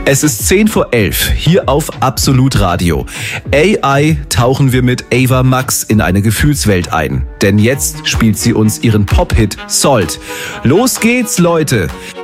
Es ist 10 vor 11, hier auf Absolut Radio. AI tauchen wir mit Ava Max in eine Gefühlswelt ein. Denn jetzt spielt sie uns ihren Pop-Hit Salt. Los geht's, Leute!